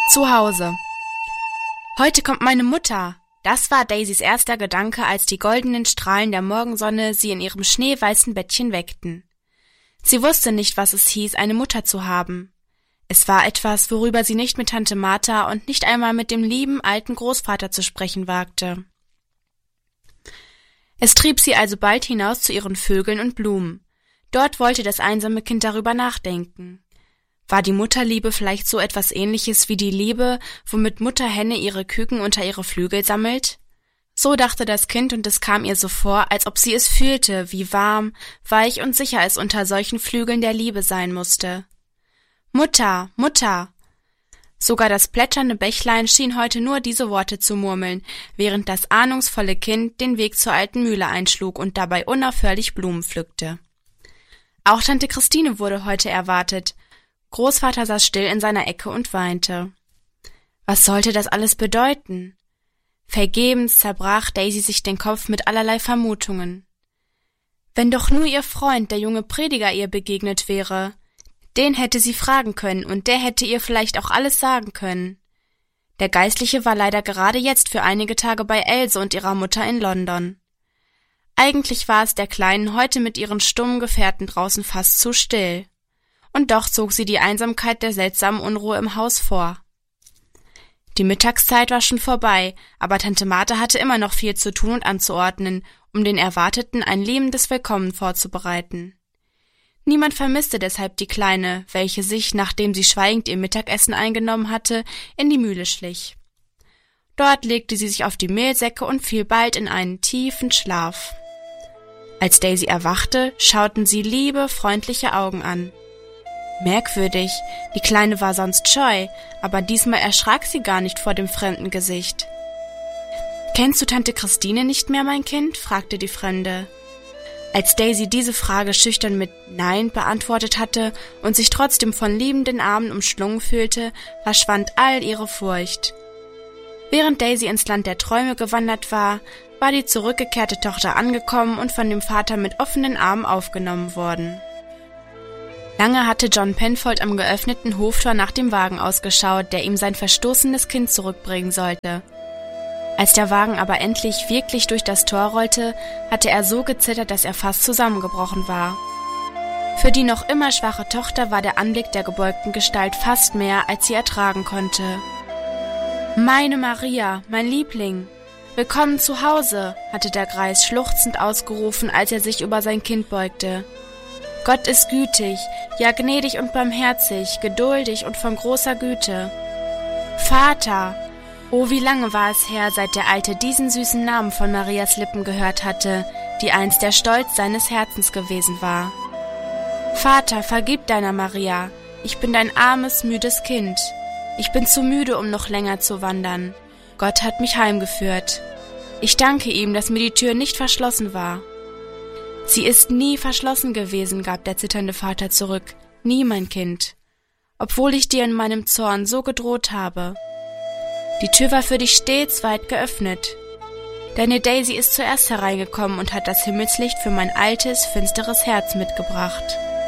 Zu Hause. Heute kommt meine Mutter. Das war Daisys erster Gedanke, als die goldenen Strahlen der Morgensonne sie in ihrem schneeweißen Bettchen weckten. Sie wusste nicht, was es hieß, eine Mutter zu haben. Es war etwas, worüber sie nicht mit Tante Martha und nicht einmal mit dem lieben alten Großvater zu sprechen wagte. Es trieb sie also bald hinaus zu ihren Vögeln und Blumen. Dort wollte das einsame Kind darüber nachdenken. War die Mutterliebe vielleicht so etwas Ähnliches wie die Liebe, womit Mutter Henne ihre Küken unter ihre Flügel sammelt? So dachte das Kind, und es kam ihr so vor, als ob sie es fühlte, wie warm, weich und sicher es unter solchen Flügeln der Liebe sein musste. »Mutter, Mutter!« Sogar das plätschernde Bächlein schien heute nur diese Worte zu murmeln, während das ahnungsvolle Kind den Weg zur alten Mühle einschlug und dabei unaufhörlich Blumen pflückte. Auch Tante Christine wurde heute erwartet. Großvater saß still in seiner Ecke und weinte. Was sollte das alles bedeuten? Vergebens zerbrach Daisy sich den Kopf mit allerlei Vermutungen. Wenn doch nur ihr Freund, der junge Prediger, ihr begegnet wäre, den hätte sie fragen können, und der hätte ihr vielleicht auch alles sagen können. Der Geistliche war leider gerade jetzt für einige Tage bei Else und ihrer Mutter in London. Eigentlich war es der Kleinen heute mit ihren stummen Gefährten draußen fast zu still. Und doch zog sie die Einsamkeit der seltsamen Unruhe im Haus vor. Die Mittagszeit war schon vorbei, aber Tante Martha hatte immer noch viel zu tun und anzuordnen, um den Erwarteten ein lebendes Willkommen vorzubereiten. Niemand vermisste deshalb die Kleine, welche sich, nachdem sie schweigend ihr Mittagessen eingenommen hatte, in die Mühle schlich. Dort legte sie sich auf die Mehlsäcke und fiel bald in einen tiefen Schlaf. Als Daisy erwachte, schauten sie liebe, freundliche Augen an. Merkwürdig, die Kleine war sonst scheu, aber diesmal erschrak sie gar nicht vor dem fremden Gesicht. »Kennst du Tante Christine nicht mehr, mein Kind?« fragte die Fremde. Als Daisy diese Frage schüchtern mit »Nein« beantwortet hatte und sich trotzdem von liebenden Armen umschlungen fühlte, verschwand all ihre Furcht. Während Daisy ins Land der Träume gewandert war, war die zurückgekehrte Tochter angekommen und von dem Vater mit offenen Armen aufgenommen worden. Lange hatte John Penfold am geöffneten Hoftor nach dem Wagen ausgeschaut, der ihm sein verstoßenes Kind zurückbringen sollte. Als der Wagen aber endlich wirklich durch das Tor rollte, hatte er so gezittert, dass er fast zusammengebrochen war. Für die noch immer schwache Tochter war der Anblick der gebeugten Gestalt fast mehr, als sie ertragen konnte. »Meine Maria, mein Liebling! Willkommen zu Hause«, hatte der Greis schluchzend ausgerufen, als er sich über sein Kind beugte. »Gott ist gütig, ja gnädig und barmherzig, geduldig und von großer Güte. Vater!« Oh, wie lange war es her, seit der Alte diesen süßen Namen von Marias Lippen gehört hatte, die einst der Stolz seines Herzens gewesen war. »Vater, vergib deiner Maria, ich bin dein armes, müdes Kind. Ich bin zu müde, um noch länger zu wandern. Gott hat mich heimgeführt. Ich danke ihm, dass mir die Tür nicht verschlossen war.« »Sie ist nie verschlossen gewesen«, gab der zitternde Vater zurück. »Nie, mein Kind. Obwohl ich dir in meinem Zorn so gedroht habe. Die Tür war für dich stets weit geöffnet. Deine Daisy ist zuerst hereingekommen und hat das Himmelslicht für mein altes, finsteres Herz mitgebracht.«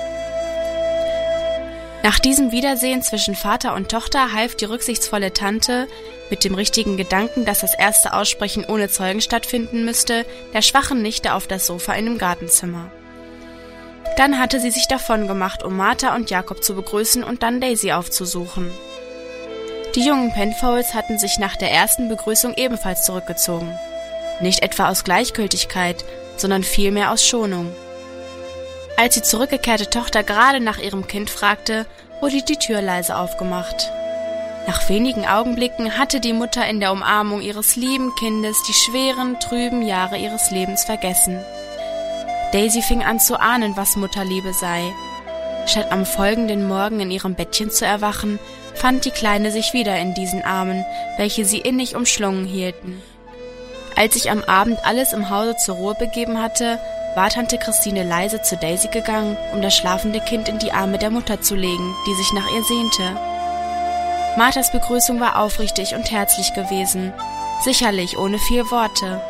Nach diesem Wiedersehen zwischen Vater und Tochter half die rücksichtsvolle Tante, mit dem richtigen Gedanken, dass das erste Aussprechen ohne Zeugen stattfinden müsste, der schwachen Nichte auf das Sofa in dem Gartenzimmer. Dann hatte sie sich davongemacht, um Martha und Jakob zu begrüßen und dann Daisy aufzusuchen. Die jungen Penfolds hatten sich nach der ersten Begrüßung ebenfalls zurückgezogen. Nicht etwa aus Gleichgültigkeit, sondern vielmehr aus Schonung. Als die zurückgekehrte Tochter gerade nach ihrem Kind fragte, wurde die Tür leise aufgemacht. Nach wenigen Augenblicken hatte die Mutter in der Umarmung ihres lieben Kindes die schweren, trüben Jahre ihres Lebens vergessen. Daisy fing an zu ahnen, was Mutterliebe sei. Statt am folgenden Morgen in ihrem Bettchen zu erwachen, fand die Kleine sich wieder in diesen Armen, welche sie innig umschlungen hielten. Als sich am Abend alles im Hause zur Ruhe begeben hatte, war Tante Christine leise zu Daisy gegangen, um das schlafende Kind in die Arme der Mutter zu legen, die sich nach ihr sehnte. Marthas Begrüßung war aufrichtig und herzlich gewesen, sicherlich ohne viel Worte.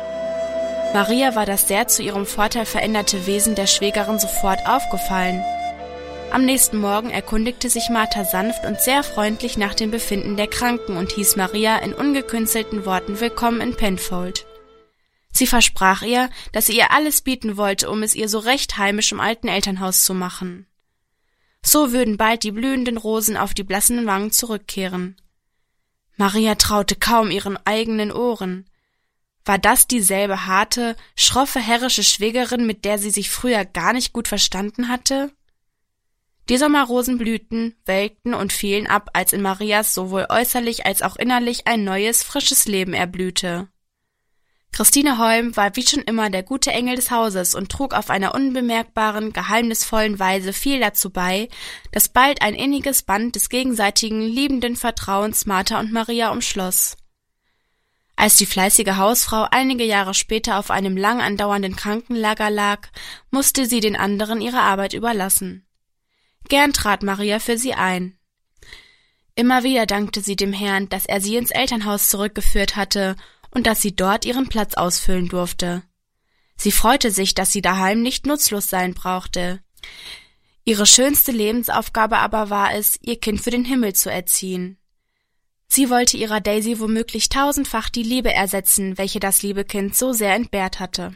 Maria war das sehr zu ihrem Vorteil veränderte Wesen der Schwägerin sofort aufgefallen. Am nächsten Morgen erkundigte sich Martha sanft und sehr freundlich nach dem Befinden der Kranken und hieß Maria in ungekünstelten Worten willkommen in Penfold. Sie versprach ihr, dass sie ihr alles bieten wollte, um es ihr so recht heimisch im alten Elternhaus zu machen. So würden bald die blühenden Rosen auf die blassen Wangen zurückkehren. Maria traute kaum ihren eigenen Ohren. War das dieselbe harte, schroffe, herrische Schwägerin, mit der sie sich früher gar nicht gut verstanden hatte? Die Sommerrosen blühten, welkten und fielen ab, als in Marias sowohl äußerlich als auch innerlich ein neues, frisches Leben erblühte. Christine Holm war wie schon immer der gute Engel des Hauses und trug auf einer unbemerkbaren, geheimnisvollen Weise viel dazu bei, dass bald ein inniges Band des gegenseitigen, liebenden Vertrauens Martha und Maria umschloss. Als die fleißige Hausfrau einige Jahre später auf einem lang andauernden Krankenlager lag, musste sie den anderen ihre Arbeit überlassen. Gern trat Maria für sie ein. Immer wieder dankte sie dem Herrn, dass er sie ins Elternhaus zurückgeführt hatte und dass sie dort ihren Platz ausfüllen durfte. Sie freute sich, dass sie daheim nicht nutzlos sein brauchte. Ihre schönste Lebensaufgabe aber war es, ihr Kind für den Himmel zu erziehen. Sie wollte ihrer Daisy womöglich 1000-fach die Liebe ersetzen, welche das liebe Kind so sehr entbehrt hatte.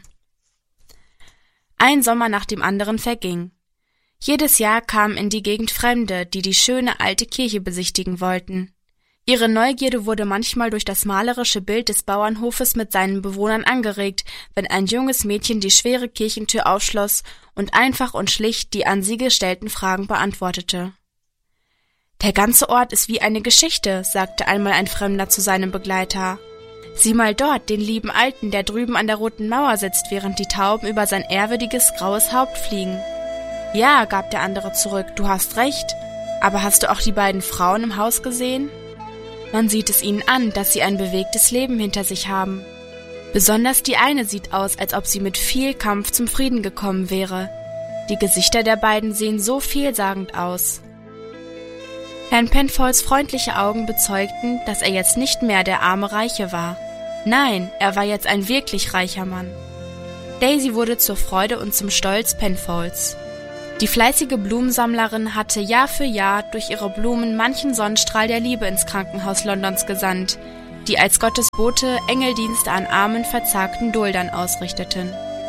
Ein Sommer nach dem anderen verging. Jedes Jahr kamen in die Gegend Fremde, die die schöne alte Kirche besichtigen wollten. Ihre Neugierde wurde manchmal durch das malerische Bild des Bauernhofes mit seinen Bewohnern angeregt, wenn ein junges Mädchen die schwere Kirchentür aufschloss und einfach und schlicht die an sie gestellten Fragen beantwortete. »Der ganze Ort ist wie eine Geschichte«, sagte einmal ein Fremder zu seinem Begleiter. »Sieh mal dort, den lieben Alten, der drüben an der Roten Mauer sitzt, während die Tauben über sein ehrwürdiges graues Haupt fliegen.« »Ja«, gab der andere zurück, »du hast recht. Aber hast du auch die beiden Frauen im Haus gesehen? Man sieht es ihnen an, dass sie ein bewegtes Leben hinter sich haben. Besonders die eine sieht aus, als ob sie mit viel Kampf zum Frieden gekommen wäre. Die Gesichter der beiden sehen so vielsagend aus.« Herrn Penfolds freundliche Augen bezeugten, dass er jetzt nicht mehr der arme Reiche war. Nein, er war jetzt ein wirklich reicher Mann. Daisy wurde zur Freude und zum Stolz Penfolds. Die fleißige Blumensammlerin hatte Jahr für Jahr durch ihre Blumen manchen Sonnenstrahl der Liebe ins Krankenhaus Londons gesandt, die als Gottes Bote Engeldienste an armen, verzagten Duldern ausrichteten.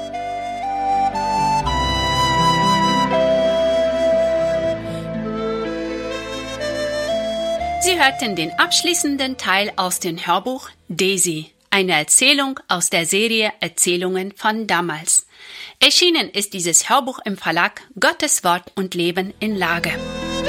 Sie hörten den abschließenden Teil aus dem Hörbuch Daisy, eine Erzählung aus der Serie Erzählungen von damals. Erschienen ist dieses Hörbuch im Verlag Gottes Wort und Leben in Lage.